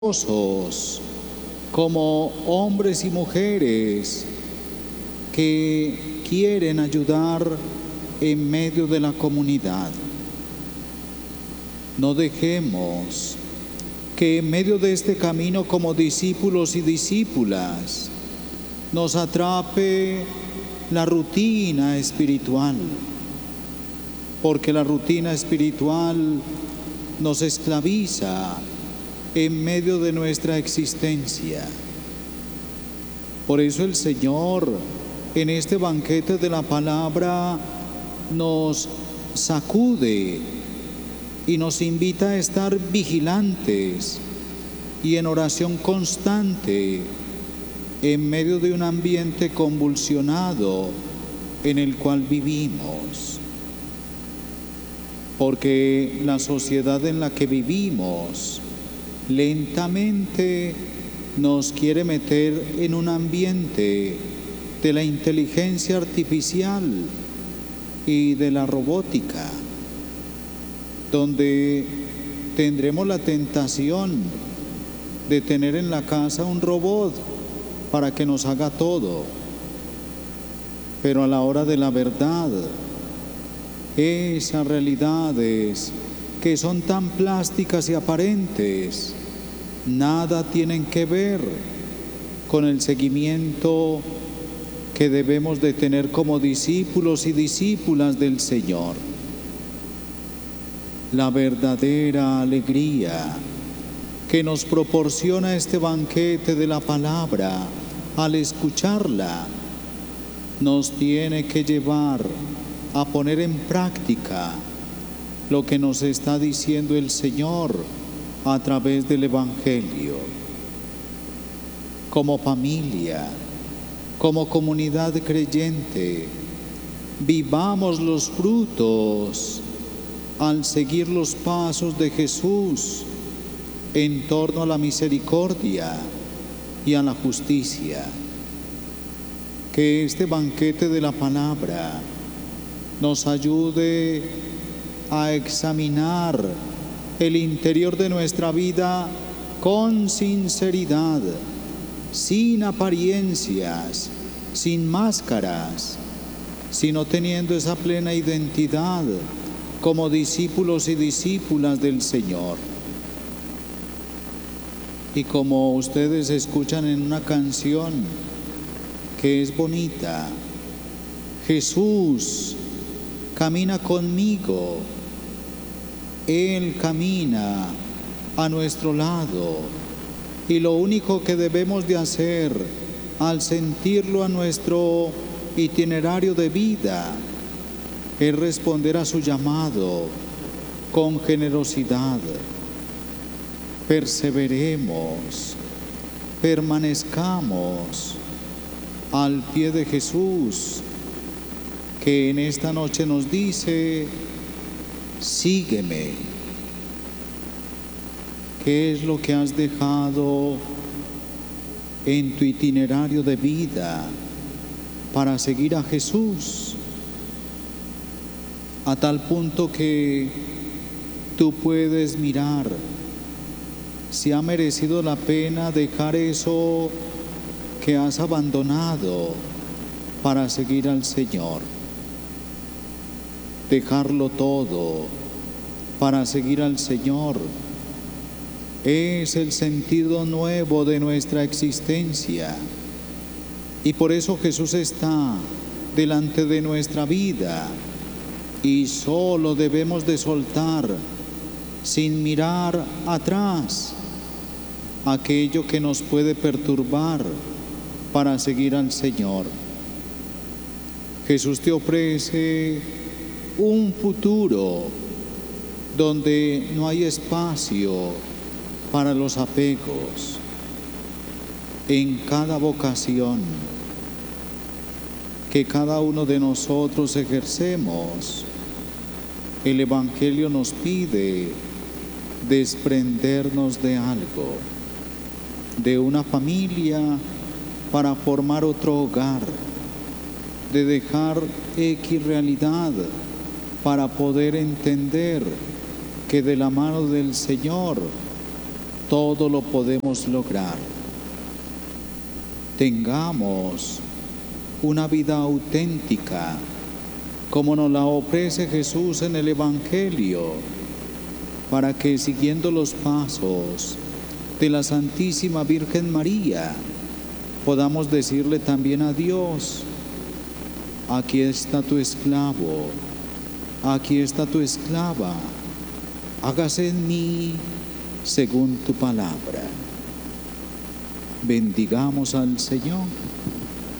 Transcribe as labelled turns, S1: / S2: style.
S1: esposos, como hombres y mujeres que quieren ayudar en medio de la comunidad. No dejemos que en medio de este camino como discípulos y discípulas nos atrape la rutina espiritual, porque la rutina espiritual nos esclaviza en medio de nuestra existencia. Por eso el Señor, en este banquete de la palabra, nos sacude y nos invita a estar vigilantes y en oración constante en medio de un ambiente convulsionado en el cual vivimos. Porque la sociedad en la que vivimos lentamente nos quiere meter en un ambiente de la inteligencia artificial y de la robótica, donde tendremos la tentación de tener en la casa un robot para que nos haga todo. Pero a la hora de la verdad, esas realidades que son tan plásticas y aparentes, nada tienen que ver con el seguimiento que debemos de tener como discípulos y discípulas del Señor. La verdadera alegría que nos proporciona este banquete de la palabra al escucharla nos tiene que llevar a poner en práctica lo que nos está diciendo el Señor a través del Evangelio. Como familia, como comunidad creyente, vivamos los frutos al seguir los pasos de Jesús en torno a la misericordia y a la justicia. Que este banquete de la palabra nos ayude a examinar el interior de nuestra vida con sinceridad, sin apariencias, sin máscaras, sino teniendo esa plena identidad como discípulos y discípulas del Señor. Y como ustedes escuchan en una canción que es bonita, Jesús camina conmigo, Él camina a nuestro lado, y lo único que debemos de hacer al sentirlo a nuestro itinerario de vida es responder a su llamado con generosidad. Perseveremos, permanezcamos al pie de Jesús, que en esta noche nos dice: sígueme. ¿Qué es lo que has dejado en tu itinerario de vida para seguir a Jesús? A tal punto que tú puedes mirar si ha merecido la pena dejar eso que has abandonado para seguir al Señor. Dejarlo todo para seguir al Señor es el sentido nuevo de nuestra existencia. Y por eso Jesús está delante de nuestra vida y solo debemos de soltar, sin mirar atrás, aquello que nos puede perturbar para seguir al Señor. Jesús te ofrece un futuro donde no hay espacio para los apegos. En cada vocación que cada uno de nosotros ejercemos, el Evangelio nos pide desprendernos de algo, de una familia para formar otro hogar, de dejar X realidad para poder entender que de la mano del Señor todo lo podemos lograr. Tengamos una vida auténtica, como nos la ofrece Jesús en el Evangelio, para que, siguiendo los pasos de la Santísima Virgen María, podamos decirle también a Dios: aquí está tu esclavo, aquí está tu esclava, hágase en mí según tu palabra. Bendigamos al Señor.